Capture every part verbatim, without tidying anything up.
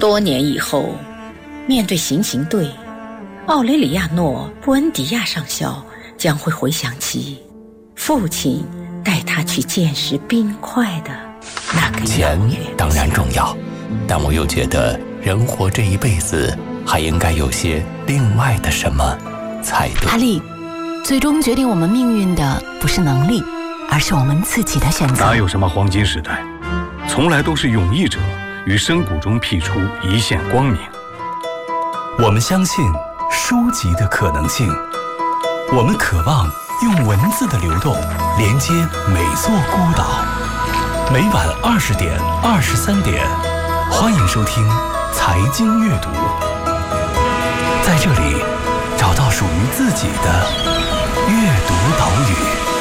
多年以后，面对行刑队，奥雷里亚诺·布恩迪亚上校将会回想起父亲带他去见识冰块的那个钱当然重要，但我又觉得人活这一辈子还应该有些另外的什么才对。 阿丽，最终决定我们命运的不是能力，而是我们自己的选择。 哪有什么黄金时代，从来都是勇毅者于深谷中辟出一线光明。 我们相信书籍的可能性，我们渴望用文字的流动连接每座孤岛。每晚二十点、二十三点，欢迎收听财经阅读，在这里找到属于自己的阅读岛屿。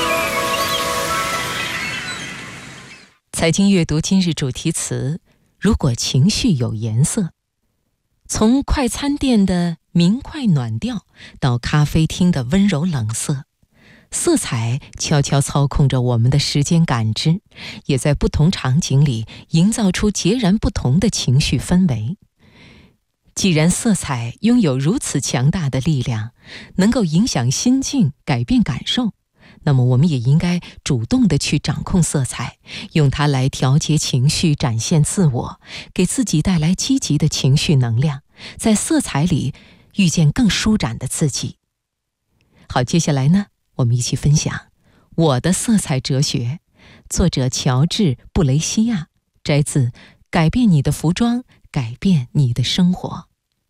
财经阅读今日主题词：如果情绪有颜色。从快餐店的明快暖调到咖啡厅的温柔冷色，色彩悄悄操控着我们的时间感知，也在不同场景里营造出截然不同的情绪氛围。既然色彩拥有如此强大的力量，能够影响心境，改变感受，那么我们也应该主动地去掌控色彩，用它来调节情绪，展现自我，给自己带来积极的情绪能量，在色彩里遇见更舒展的自己。好，接下来呢，我们一起分享我的色彩哲学，作者乔治·布雷西亚，摘自《改变你的服装，改变你的生活》。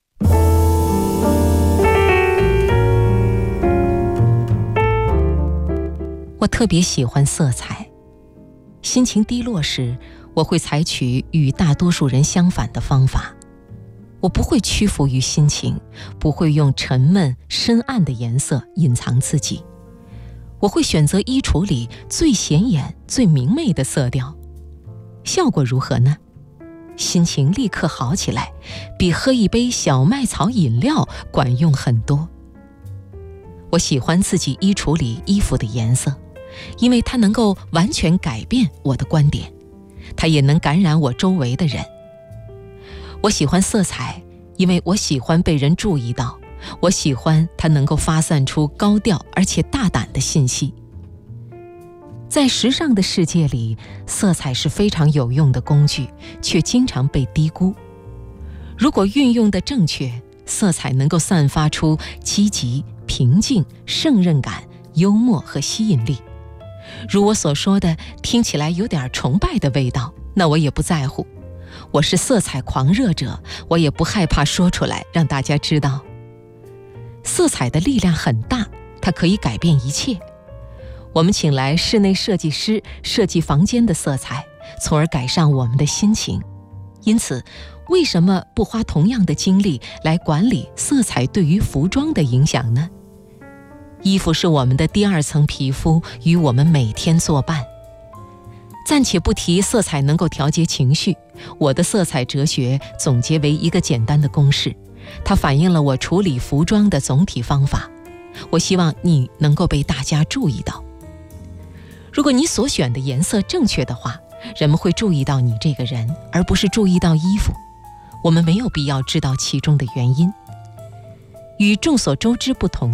我特别喜欢色彩。心情低落时，我会采取与大多数人相反的方法。我不会屈服于心情，不会用沉闷深暗的颜色隐藏自己。我会选择衣橱里最显眼最明媚的色调。效果如何呢？心情立刻好起来，比喝一杯小麦草饮料管用很多。我喜欢自己衣橱里衣服的颜色，因为它能够完全改变我的观点，它也能感染我周围的人。我喜欢色彩，因为我喜欢被人注意到，我喜欢它能够发散出高调而且大胆的信息。在时尚的世界里，色彩是非常有用的工具，却经常被低估。如果运用的正确，色彩能够散发出积极、平静、胜任感、幽默和吸引力。如我所说的，听起来有点崇拜的味道，那我也不在乎。我是色彩狂热者，我也不害怕说出来，让大家知道。色彩的力量很大，它可以改变一切。我们请来室内设计师设计房间的色彩，从而改善我们的心情。因此，为什么不花同样的精力来管理色彩对于服装的影响呢？衣服是我们的第二层皮肤，与我们每天作伴。暂且不提色彩能够调节情绪，我的色彩哲学总结为一个简单的公式，它反映了我处理服装的总体方法。我希望你能够被大家注意到。如果你所选的颜色正确的话，人们会注意到你这个人，而不是注意到衣服。我们没有必要知道其中的原因。与众所周知不同